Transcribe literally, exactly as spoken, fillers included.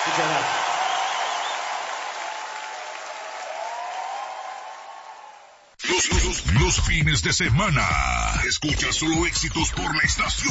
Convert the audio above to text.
Muchas gracias. Los, los, los fines de semana. Escucha solo éxitos por la estación